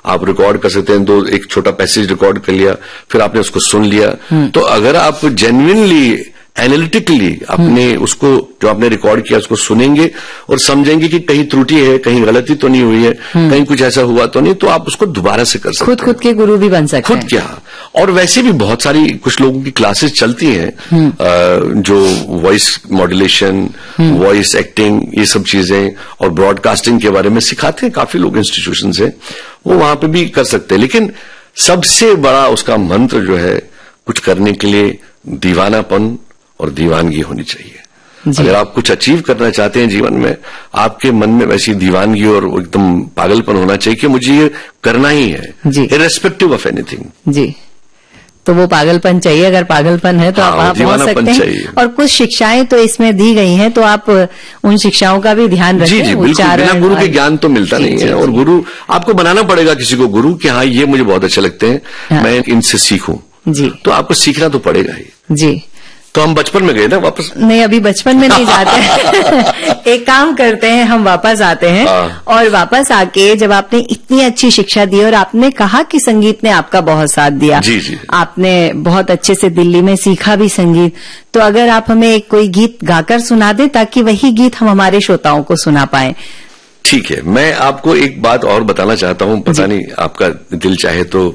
आप रिकॉर्ड कर सकते हैं, एक छोटा पैसेज रिकॉर्ड कर लिया, फिर आपने उसको सुन लिया। तो अगर आप जेन्युइनली एनालिटिकली अपने उसको जो आपने रिकॉर्ड किया उसको सुनेंगे और समझेंगे कि कहीं त्रुटि है, कहीं गलती तो नहीं हुई है, कहीं कुछ ऐसा हुआ तो नहीं, तो आप उसको दोबारा से कर सकते हैं। खुद के गुरु भी बन सकते हैं। खुद क्या, और वैसे भी बहुत सारी कुछ लोगों की क्लासेस चलती हैं जो वॉइस मॉड्यूलेशन, वॉइस एक्टिंग, ये सब चीजें और ब्रॉडकास्टिंग के बारे में सिखाते हैं काफी लोग इंस्टीट्यूशन से, वो वहां पे भी कर सकते हैं। लेकिन सबसे बड़ा उसका मंत्र जो है, कुछ करने के लिए दीवानापन और दीवानगी होनी चाहिए। अगर आप कुछ अचीव करना चाहते हैं जीवन में, आपके मन में वैसी दीवानगी और एकदम पागलपन होना चाहिए कि मुझे ये करना ही है, इर्रेस्पेक्टिव ऑफ एनीथिंग। जी, तो वो पागलपन चाहिए। अगर पागलपन है तो आप वहां पहुंच सकते हैं। और कुछ शिक्षाएं तो इसमें दी गई हैं, तो आप उन शिक्षाओं का भी ध्यान रखें। जी जी, बिल्कुल, बिना गुरु के ज्ञान तो मिलता नहीं है। और गुरु आपको बनाना पड़ेगा किसी को गुरु, कि हाँ ये मुझे बहुत अच्छे लगते हैं, मैं इनसे सीखूं। जी, तो आपको सीखना तो पड़ेगा ही। जी, तो हम बचपन में गए ना वापस? नहीं, अभी बचपन में नहीं जाते। एक काम करते हैं, हम वापस आते हैं। और वापस आके जब आपने इतनी अच्छी शिक्षा दी और आपने कहा कि संगीत ने आपका बहुत साथ दिया, जी जी, आपने बहुत अच्छे से दिल्ली में सीखा भी संगीत, तो अगर आप हमें कोई गीत गाकर सुना दें ताकि वही गीत हम हमारे श्रोताओं को सुना पाए। ठीक है, मैं आपको एक बात और बताना चाहता हूँ, पता नहीं आपका दिल चाहे तो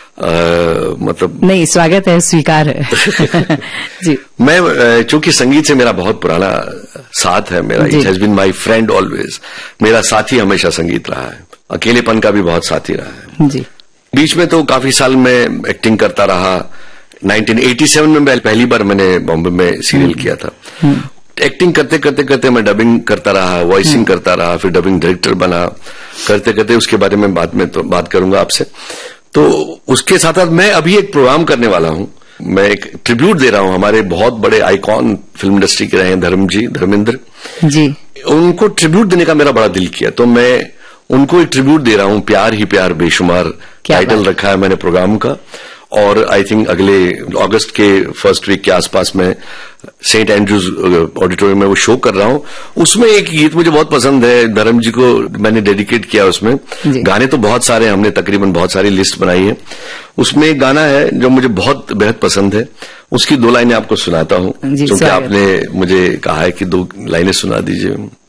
मतलब। नहीं, स्वागत है, स्वीकार है। जी, मैं चूंकि संगीत से मेरा बहुत पुराना साथ है, मेरा it has been my friend always, मेरा साथी हमेशा संगीत रहा है, अकेलेपन का भी बहुत साथी रहा है। जी, बीच में तो काफी साल में एक्टिंग करता रहा। 1987 में पहली बार मैंने बॉम्बे में सीरियल किया था। एक्टिंग करते करते करते मैं डबिंग करता रहा, वॉइसिंग करता रहा, फिर डबिंग डायरेक्टर बना, करते करते उसके बारे में बाद में तो बात करूंगा आपसे। तो उसके साथ साथ मैं अभी एक प्रोग्राम करने वाला हूं, मैं एक ट्रिब्यूट दे रहा हूं हमारे बहुत बड़े आइकॉन फिल्म इंडस्ट्री के रहे हैं धर्मेंद्र जी, उनको ट्रिब्यूट देने का मेरा बड़ा दिल किया, तो मैं उनको एक ट्रिब्यूट दे रहा हूं, प्यार ही प्यार बेशुमार टाइटल रखा है मैंने प्रोग्राम का। और आई थिंक अगले अगस्त के फर्स्ट वीक के आसपास में सेंट एंड्रूज ऑडिटोरियम में वो शो कर रहा हूं। उसमें एक गीत मुझे बहुत पसंद है, धर्म जी को मैंने डेडिकेट किया। उसमें गाने तो बहुत सारे, हमने तकरीबन बहुत सारी लिस्ट बनाई है। उसमें एक गाना है जो मुझे बहुत बेहद पसंद है, उसकी 2 लाइनें आपको सुनाता हूं, क्योंकि आपने मुझे कहा है कि 2 लाइनें सुना दीजिए।